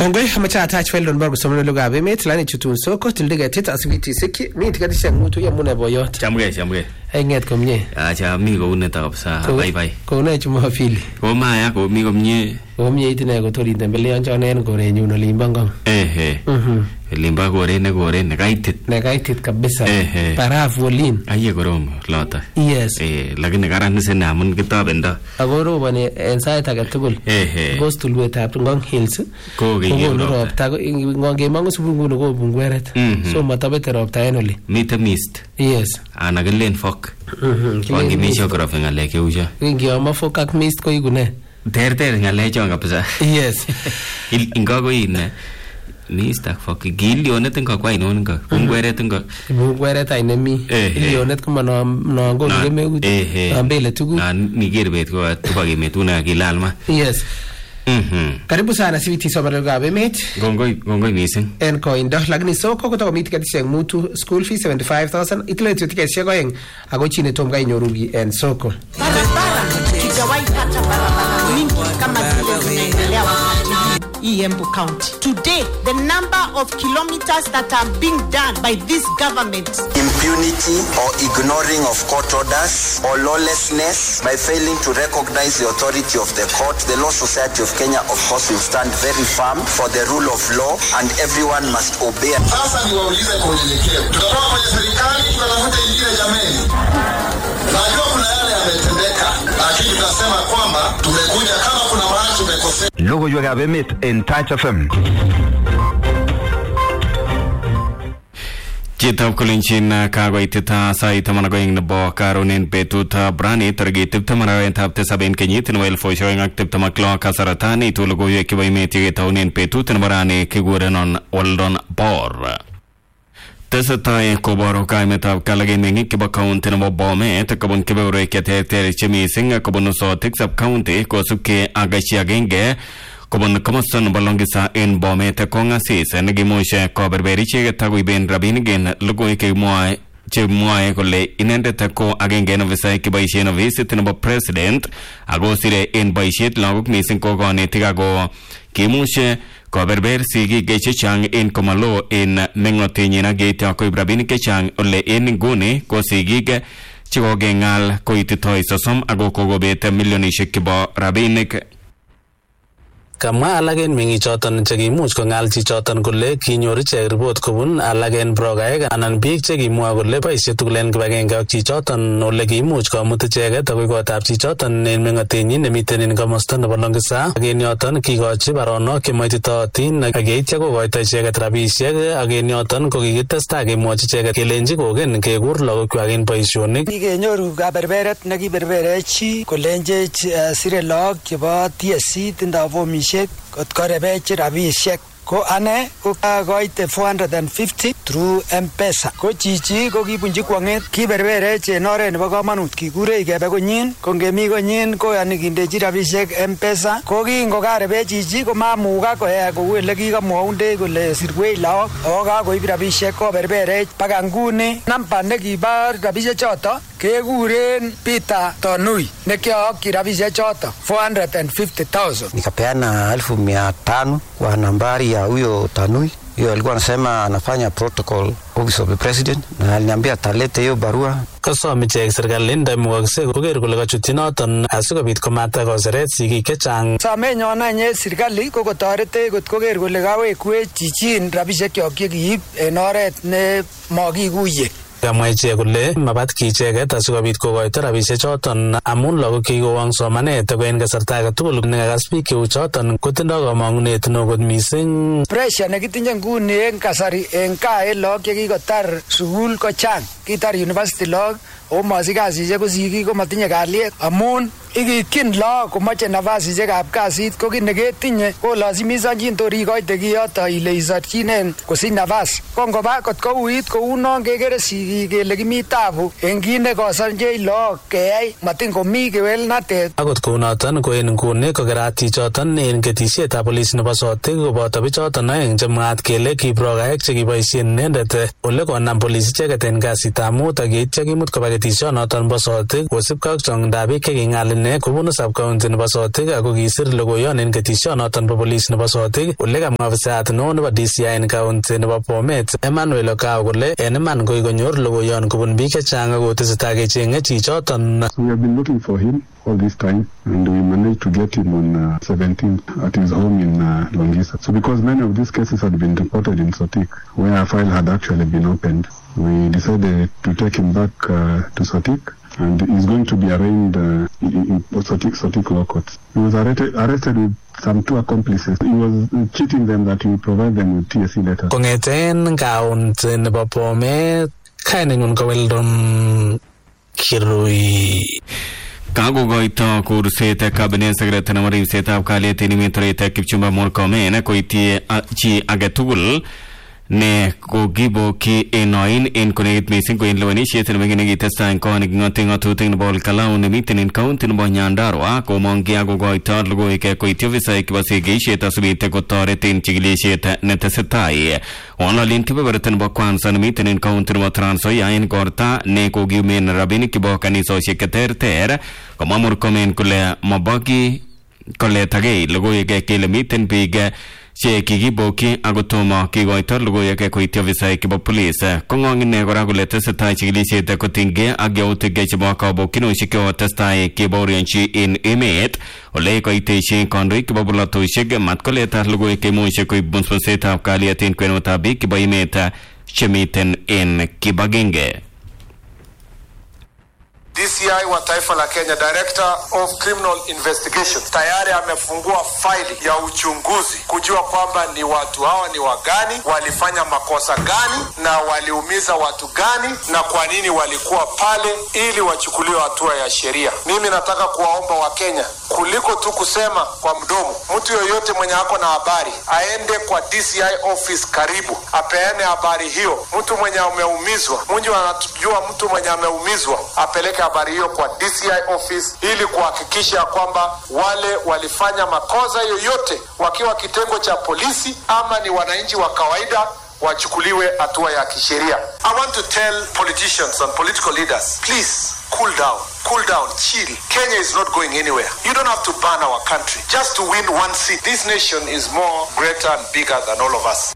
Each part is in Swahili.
Kongwe amacha attach file don bargo somno lugha be met lani chutun soko tildiga tit asibiti siki mi tikadisha mutu ya muna boyot. Chamge. Nget komnye. Acha mi ko uneta kabisa. Bye. Ko na chuma fili. Ko maya ko mi komnye. Ko mye itine ko tori tembele ancho nen gore nyuno limbangong. Limba gore ne kaitit kabisa. Parafu olin. Aye korom lota. Yes. Lakini karan se namun kitabenda. Agoro bane en sait age tugul. Goes to Luetap Ngong Hills. Ko ge rob ta ngonge mangu subungu no go bungweret. So matabete rob ta enoli. Mita mist. Yes. Anagelen fok. Wangi mi geography ngale ke uja. Ngi ama fok ak mist ko igune. Der ngale chonga pesa. Yes. Ingago ine. Mista fok gilionet nga kwa inonga. Bungweret nga. Bungweret ay nemi. Gilionet kuma no ngo ngeme ut. Ambele tugu. Na nigir bet ko tupagi metuna gilalma. Yes. Karibu sana siviti soba gabe mate. Gongoi missing. En koindo lagni soko kutoka mitika tiseng mutu school fee 75,000 itile tutika shego yeng ago chine tomga inyorugi en soko. Embu County. Today, the number of kilometers that are being done by this government. Impunity or ignoring of court orders or lawlessness by failing to recognize the authority of the court, the Law Society of Kenya, of course, will stand very firm for the rule of law and everyone must obey. Sasa niwaulize kwa unyenyekevu. Tutatoka kwenye serikali tunatafuta ingine jameni. Najua kuna yale yametendeka, lakini tunasema kwamba tumekuja kama kuna mahali tumekosea. Logo yuga bemit in Touch FM. Chitap kulinchin kago itita sa itamana going na bo karonin petuta brani targetip tamara entapte saben kenyit no elfo showing active tamaklo kasaratani tulugo yekiba imeti taunin petuta marani kigurenon oldon bor. Tesatae kobaro kaimetab kalagemengi kiba county na bome takabon kibore kete chemi singa kabon so sub county ko suke agachi agenge Kobon kamosan balongisa en bome te konga sis negimushe ko berberi chege tagu ben rabinigen lugo ke moy che moy kole inende ko agenge no visai ke baishe no visit no president ago sire en baishet laguk missing ko gone tigago kimushe ko berber sigi geche chang en komalo en nengotenyi na gate ko rabinike chang ole en ngune ko sigi ke chigo gengal ko ititoy sosom ago ko gobete milionishek kibo rabinik. Kama alagen mengi choton chekimuch kongal chichoton kole kinyor ichek report kobun alagen brogaek anan biik chekimwa kole boisie tugul en kibagenge ak chichoton ole kimuch komut icheket akoi kotab chichoton en mengotenyi nemiten en komosta nebo Longisa ak en yoton kikochi baronok chemoititootin ak yeityo kokoito icheket rabisiek ak en yoton ko kikitestai kemwochi icheket kelenji kogen kekur lagokwak en boisionik. Kikenyoru kaberberet nekiberbere chi kolenjech sire lagok chebo TSC tindoi fomisiek kot korebech rabisiek ko ane ko kakoite 450 through M-Pesa. Ko chichi ko kibunji kwanget kiberberech en oret nebo kamanut kikure kebe konyin ko ngemi konyin ko yani kindechi rabisiek M-Pesa ko kingokarebech chichi ko mamuka koya kou ele kikamwaunde kole sirwech lagok ako kakoib rabisiek ko berberech paka nguni namba nekiba rabisiek choto kekuren Peter Tonui nekiaokyi rabisiek choto 450,000 nikapeana 1,500 kwa nambari ya huyo Tanui. Hiyo alikuwa anasema anafanya protocol office of the president na aliniambia atalete hiyo barua. Kasom ichek serikali ndamukakse koker kole kachutyi noton asikobit komata koseret sigik chechang. Samenyon anye serikali ko kotorete kot koker kole kawekwech chichin rabisiek kyok chekiib en oret ne makikuye. Kamwa ichek kole mabat kiicheket asikobit kokoito rabisiek choton amun lagok kikowang somanet ako en kasarta age tugul nekakas biik cheu choton kotindoi kamang'unet neo kot missing. Pressure nekitinye nguni en kasari en kaa en lagok chekikotar sukul ko chang. Kitar university lagok o masich kasisiek ko sigik ko matinye kalyet amun ikityin lagok komoche nafasisiekab kasit ko kit neketinye ko lazimisanchin tor ikoite kiyoto ile isorchinen kosich nafas. Ko ngoba kot kouit kounon kekere sigik kele kimi tabu en kit nekosonjech lagok keyai matin komi kewelnatet. Akot kounoton ko en nguni kokerat chichoton en ketisietab polis nebo Sotik koboto bichoton aeng chemwaat kele kibrogaek chekiboisien inendet ole konam polis icheket en kasit arawetab mut ak yeityo kimut koba ketisyonoton bo Sotik kosibkei ak chong'indab biik cheking'al ine kobunu sub-county nebo Sotik ako kisir logoiyon en ketisyonoton bo police nebo Sotik ole kamwa afisayat neo nebo DCI en county nebo Bomet Emmanuel Okao kole en iman koi konyor logoiyon kobun biik chechang ak kotesetai kecheng'e chichoton. We have been looking for him all this time and we managed to get him on 17th at his home in Longisa. So because many of these cases had been reported in Sotik where a file had actually been opened, we decided to take him back to Sotik and he's going to be arraigned in Sotik law courts. He was arrested with some 2 accomplices. He was cheating them that he would provide them with TSC letters. Kongeten county nebo Bomet kainenyun ko Weldon Kirui. Kakokoito kurset cabinet secretary nebo ribsetab kalyet en emet Kipchumba Murkomen koityi chi age tugul ne kokiboki enoin en konekit missing ko en lewenisiet nebo nekitestai en konik ng'atutik nebo Olkalau nemiten en county nebo Nyandarua komong kiakokoito logoiwek koityi ofisaek chebo sigisiet asubit kotoret en chikilisiet netesetai. Ng'ololien kebeberta nebo Kwanza nemiten en county nebo Trans Nzoia en korta ne kokiumen rabinik chebo kanisosiek cheterter komwa Murkomen kole moboki koletagei logoiwek kele miten biik che kikiboki akotomo kikoito logoiwek koityi ofisaek chebo police. Kong'ong ine kora kole tesetai chikilisiet kotinygei ak yautik chebo kabokinoshek chekotestai kebaorionchi en emet ole koiteshin kandoik chebo bolotosiek matkoleta logoiwek imuche koib musmusetab kalyet en kwenutab biik chebo emet chemiten en kibagenge. DCI wa taifa la Kenya, Director of Criminal Investigation, tayari amefungua faili ya uchunguzi kujua kwamba ni watu hawa ni wagani, walifanya makosa gani na waliumiza watu gani na kwa nini walikuwa pale ili wachukuliwe hatua ya sheria. Mimi nataka kuwaomba wa Kenya kuliko tu kusema kwa mdomo, mtu yoyote mwenye ako na habari aende kwa DCI office karibu, apeane habari hiyo. Mtu mwenye ameumizwa, mwenye anatujua mtu mwenye ameumizwa, apeleke habari hiyo kwa DCI office ili kuhakikisha kwamba wale walifanya makosa yoyote wakiwa kitengo cha polisi ama ni wananchi wa kawaida wachukuliwe hatua ya kisheria. I want to tell politicians and political leaders, please cool down, chill. Kenya is not going anywhere. You don't have to ban our country just to win one seat. This nation is more greater and bigger than all of us.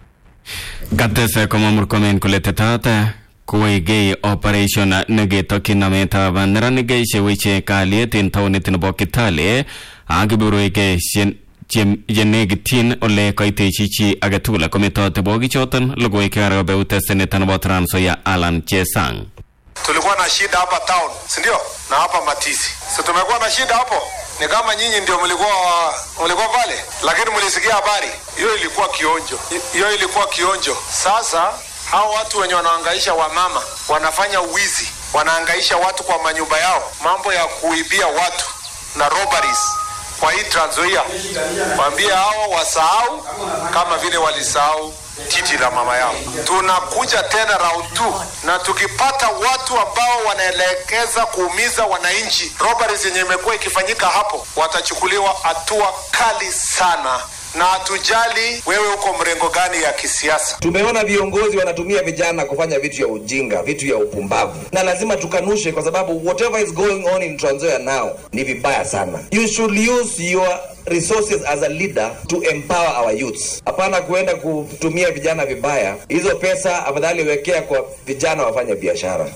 Gatese como Murkomen kuletetata kuwegei operation negetokyin nametab neranik cheweche kalyet en taonit nebo Kitale akiburueke yenekityin ole koitechi chi agetugul kometote bokichoton logoiwek arabeute seneta nebo Trans Nzoia Alan Chesang. Tulikuwa na shida hapa town, si ndio? Na hapa Matisi. So tumekuwa na shida hapo. Ni kama nyinyi ndio mlikuwa pale, lakini mlisikia habari. Hiyo ilikuwa kionjo. Sasa hao watu wenye wanahangaisha wamama, wanafanya uwizi, wanahangaisha watu kwa manyumba yao, mambo ya kuibia watu na robberies kwa hii Trans Nzoia. Waambie hao wasahau kama vile walisahau titi la mama yao. Tunakuja tena round 2 na tukipata watu ambao wanaelekeza kuumiza wananchi, robberies yenye imekuwa ikifanyika hapo, watachukuliwa hatua kali sana. Na hatujali wewe uko mrengo gani ya kisiasa. Tumeona viongozi wanatumia vijana kufanya vitu ya ujinga, vitu ya upumbavu. Na lazima tukanushe kwa sababu whatever is going on in Trans Nzoia now ni vibaya sana. You should use your resources as a leader to empower our youths. Hapana kuenda kutumia vijana vibaya. Hizo pesa afadhali wekea kwa vijana wafanye biashara.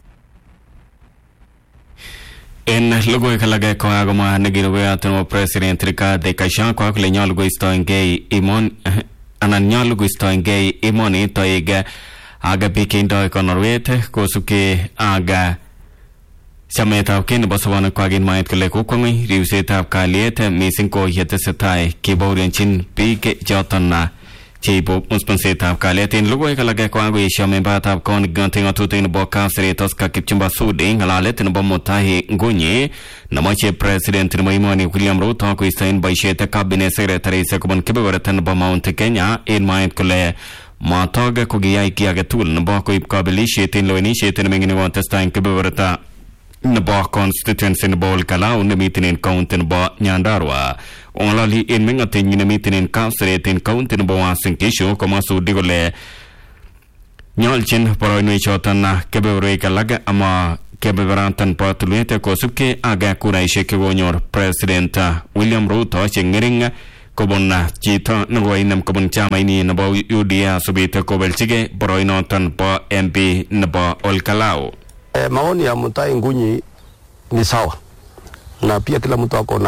En logoiwek alage kokakomwa nekirubeot nebo President Rigathi Gachagua kole nyolu koistoengei nyolu koistoengei emoni toek ak biik cheindoi konorwet kosubkei ak chametabgei nebo sobonwekwak en mwaet kole kokwo ng'weny ribsetab kalyet missing ko yetesetai kebaorionchin biik choton cheibu musmusetab kalyet. En logoiwek alage kokakoesio membayatab ng'atutik nebo Kapseret Oscar Kipchumba Sudi ng'alalet nebo Mutahi Ngunyi nemoche President nebo emoni William Ruto koisto en boisiet cabinet secretaries kobun kebeberta nebo Mount Kenya en mwaet kole matog kokiyai kiy age tugul nebo koib kabelisiet en lewenisiet neming'in nekotestai en kebeberta nebo constituency nebo Olkalau nemiten en county nebo Nyandarua. Ong'ololi en meng'otenyin nemiten en Kapseret en county nebo Uasin Gishu komwa Sudi kole nyolchin boroinwek choton kebeberwek alak ama kebeberantan po tulwet kosubkei ak kuraisiek chekonyor President William Ruto cheng'ering kobun chito nekoinem kobun chamaini nebo UDA asubit kobelchigei boroinoton po MP nebo Olkalau. Maoni ya Mutahi Ngunyi ni sawa, na pia kila mtu ako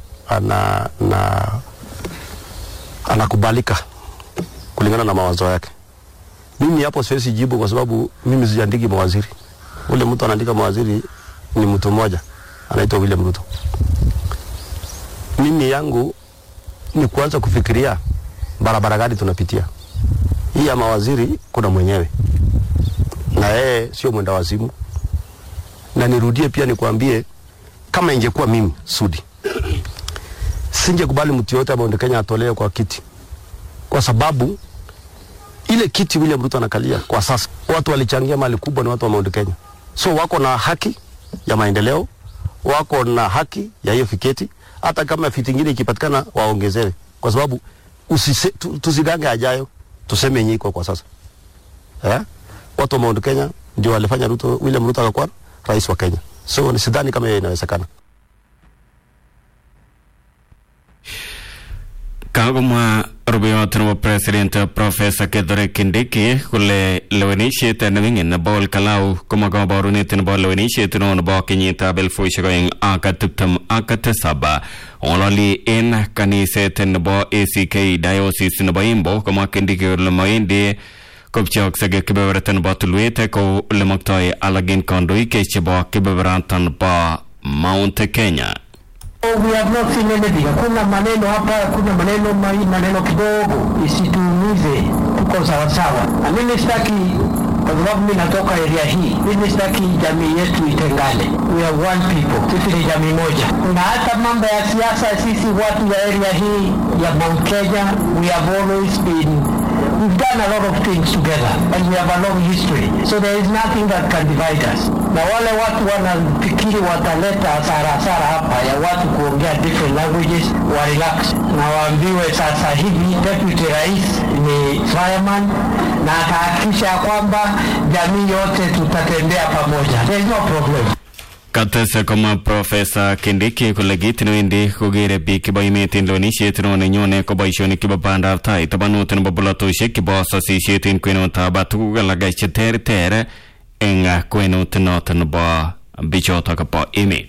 anakubalika kulingana na mawazo yake. Mimi hapo siwezi jibu kwa sababu mimi sijaandiki mawaziri. Ule mtu anaandika mawaziri ni mtu mmoja anaitwa William Ruto. Mimi yangu ni kuanza kufikiria barabara gani tunapitia. Hii ya mawaziri kuna mwenyewe, na yeye sio mwenda wazimu. Na nirudie pia nikwambie, kama ingekuwa mimi Sudi, singekubali mtu yote Mount Kenya atolewe kwa kiti, kwa sababu ile kiti William Ruto anakalia kwa sasa, watu walichangia mali kubwa, ni watu wa Mount Kenya. So wako na haki ya maendeleo, wako na haki ya hiyo fiketi. Hata kama fiti nyingine ikipatikana waongezewe, kwa sababu tusigange ajayo, tuseme yenyewe kwa sasa. Watu wa Mount Kenya ndio walifanya William Ruto akakuwa rais wa Kenya. So nisidhani kama inawezekana. Kagoma rubiyot nebo President Professor Kithure Kindiki kule lewenisiet nevingin nebo Olkalau komakoborunet nebo lewenisiet nebo kenyitab 2027 ololi en kaniset nebo ACK Diocese nebo Embu komwa Kindiki kole moendi kopcheoksege kebeberta nebo tulwet ko lemoktoi alagin kandoik chebo kebeberatan bo Mount Kenya. We have not seen anything. Hakuna maneno hapa, hakuna maneno kidogo, isituumize, tuko sawa sawa. Na mimi sitaki, kwa sababu mimi natoka area hii, mimi sitaki jamii yetu itengane. We are one people, sisi ni jamii moja. Na hata mambo ya siasa, sisi watu ya area hii ya Mount Kenya, we have always been, we've done a lot of things together and we have a long history. So there is nothing that can divide us. Na wale watu wanafikiri wataleta hasara hapa ya watu kuongea different languages, wa relax. Na waambiwe sasa hivi deputy rais ni fireman na atahakikisha kwamba jamii yote tutatembea pamoja. There is no problem. Katese koma Professor Kindiki kole gitinoindi kogere biik kibo emetin lewenisiet nenyone ko boisionik kibo bandab tai tabanut nebo bolotosiek kibo sasisiet en kwenutab tuguk alak cheterter eng kwenut noton nebo bichotok bo emet.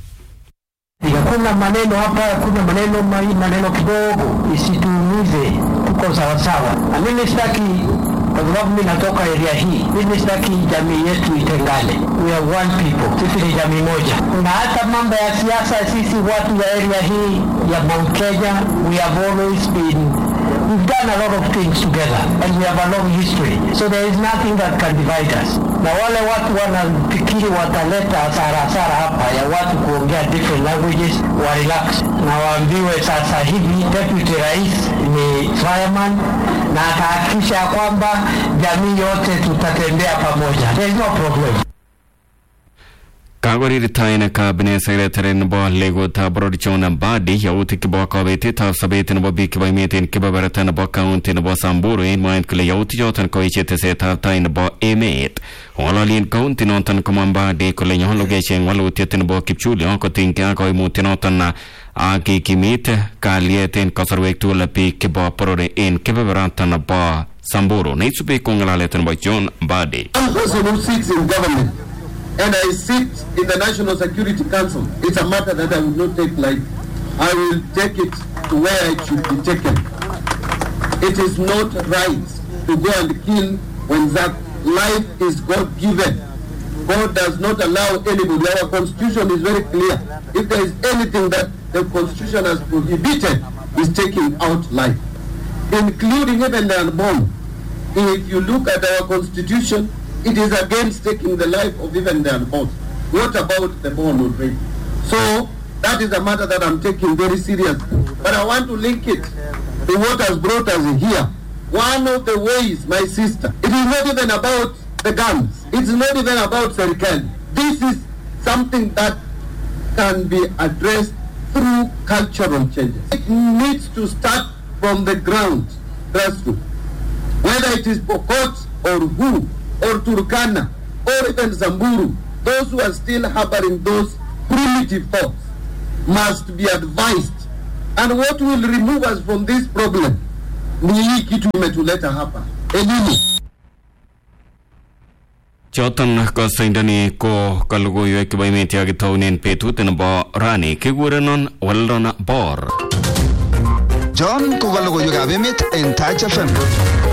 Hakuna maneno hapa, hakuna maneno kidogo, isituumize, tuko sawa sawa. Na mimi sitaki, kwa sababu mimi natoka area hii, mimi sitaki jamii yetu itengane. We are one people, sisi ni jamii moja. Na hata mambo ya siasa, sisi watu ya area hii ya Mount Kenya, we have always been, we've done a lot of things together and we have a long history. So there is nothing that can divide us. Na wale watu wanafikiri wataleta hasara hapa ya watu kuongea different languages, wa relax. Na waambiwe sasa hivi deputy rais ni fireman na atahakikisha kwamba jamii yote tutatembea pamoja. There is no problem. Kagoriritaine cabinet secretary nebo Legota Brodchona Badi yautik kibo kabetetab sabet nebo biik kibo emetin kebeberta nebo county nebo Samburu en mwaet kole yautik choton ko tesetab tai nebo emet. Ng'ololien county noton komwa Badi kole nyolu kecheng walutiet nebo kipchulyo kotinygei ak koimutiet noton ak kikimit kalyet en kasarwek tugul biik kibo boror en kebeberta nebo Samburu. Neisubi ko ng'alalet nebo John Badi. One person who sits in government and I sit in the National Security Council, it's a matter that I will not take lightly. I will take it to where it should be taken. It is not right to go and kill when that life is God-given. God does not allow anybody. Our Constitution is very clear. If there is anything that the Constitution has prohibited, is taking out life, including even the unborn. If you look at our Constitution, it is against taking the life of even the unborn. What about the born already? So that is a matter that I'm taking very seriously. But I want to link it to what has brought us here. One of the ways, my sister, it is not even about the guns. It's not even about Serikali. This is something that can be addressed through cultural changes. It needs to start from the ground, grassroots. Whether it is Pokot, or who, or Turkana, or even Samburu, those who are still harboring those primitive thoughts must be advised. And what will remove us from this problem ni hii kitu imetuleta hapa, elimu. Choton kosoindoni ko kalugoywek chebo emet yakitounen betut nebo rani kikurenon Weldon Bor. John ko kalugoywekab emet en Touch FM.